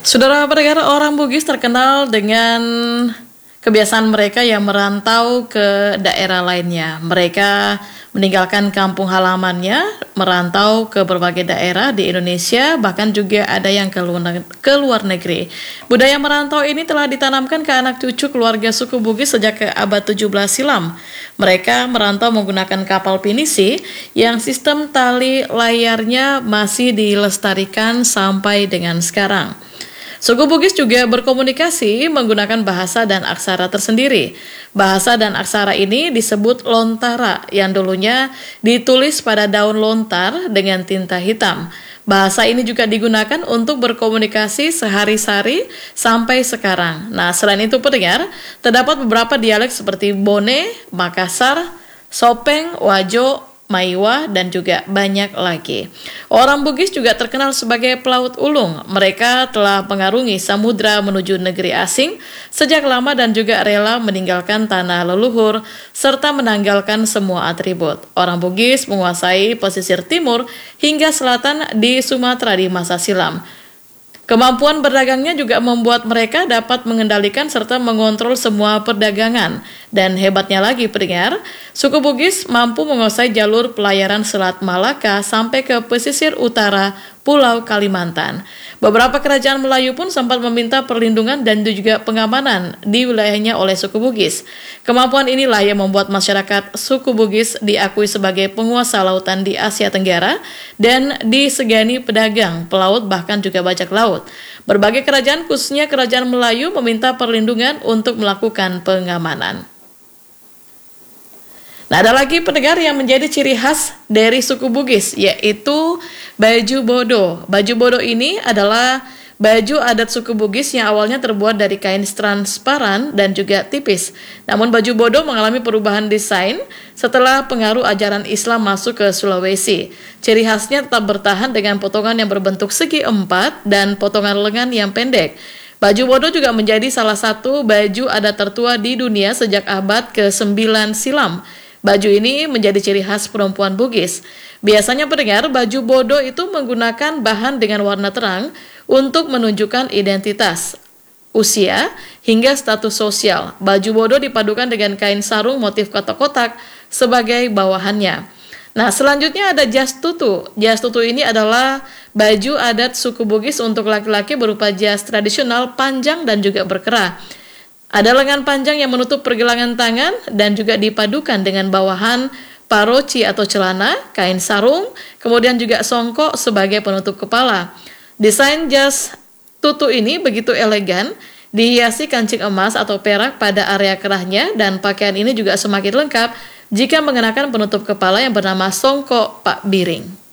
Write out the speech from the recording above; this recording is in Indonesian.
Saudara pendengar, orang Bugis terkenal dengan kebiasaan mereka yang merantau ke daerah lainnya. Mereka meninggalkan kampung halamannya, merantau ke berbagai daerah di Indonesia, bahkan juga ada yang ke luar negeri. Budaya merantau ini telah ditanamkan ke anak cucu keluarga suku Bugis sejak ke abad 17 silam. Mereka merantau menggunakan kapal pinisi yang sistem tali layarnya masih dilestarikan sampai dengan sekarang. Suku Bugis juga berkomunikasi menggunakan bahasa dan aksara tersendiri. Bahasa dan aksara ini disebut lontara yang dulunya ditulis pada daun lontar dengan tinta hitam. Bahasa ini juga digunakan untuk berkomunikasi sehari-hari sampai sekarang. Nah, selain itu pendengar, terdapat beberapa dialek seperti Bone, Makassar, Sopeng, Wajo, Maiwa, dan juga banyak lagi. Orang Bugis juga terkenal sebagai pelaut ulung. Mereka telah mengarungi samudra menuju negeri asing sejak lama dan juga rela meninggalkan tanah leluhur serta menanggalkan semua atribut. Orang Bugis menguasai pesisir timur hingga selatan di Sumatera di masa silam. Kemampuan berdagangnya juga membuat mereka dapat mengendalikan serta mengontrol semua perdagangan. Dan hebatnya lagi pendengar, suku Bugis mampu menguasai jalur pelayaran Selat Malaka sampai ke pesisir utara Pulau Kalimantan. Beberapa kerajaan Melayu pun sempat meminta perlindungan dan juga pengamanan di wilayahnya oleh suku Bugis. Kemampuan inilah yang membuat masyarakat suku Bugis diakui sebagai penguasa lautan di Asia Tenggara dan disegani pedagang, pelaut, bahkan juga bajak laut. Berbagai kerajaan, khususnya kerajaan Melayu, meminta perlindungan untuk melakukan pengamanan. Nah, ada lagi pendengar yang menjadi ciri khas dari suku Bugis, yaitu baju bodo. Baju bodo ini adalah baju adat suku Bugis yang awalnya terbuat dari kain transparan dan juga tipis. Namun baju bodo mengalami perubahan desain setelah pengaruh ajaran Islam masuk ke Sulawesi. Ciri khasnya tetap bertahan dengan potongan yang berbentuk segi empat dan potongan lengan yang pendek. Baju bodo juga menjadi salah satu baju adat tertua di dunia sejak abad ke-9 silam. Baju ini menjadi ciri khas perempuan Bugis. Biasanya pendengar, baju bodo itu menggunakan bahan dengan warna terang untuk menunjukkan identitas, usia, hingga status sosial. Baju bodo dipadukan dengan kain sarung motif kotak-kotak sebagai bawahannya. Nah, selanjutnya ada jas tutu. Jas tutu ini adalah baju adat suku Bugis untuk laki-laki berupa jas tradisional panjang dan juga berkerah. Ada lengan panjang yang menutup pergelangan tangan dan juga dipadukan dengan bawahan paroci atau celana, kain sarung, kemudian juga songkok sebagai penutup kepala. Desain jas tutu ini begitu elegan, dihiasi kancing emas atau perak pada area kerahnya, dan pakaian ini juga semakin lengkap jika mengenakan penutup kepala yang bernama songkok pak biring.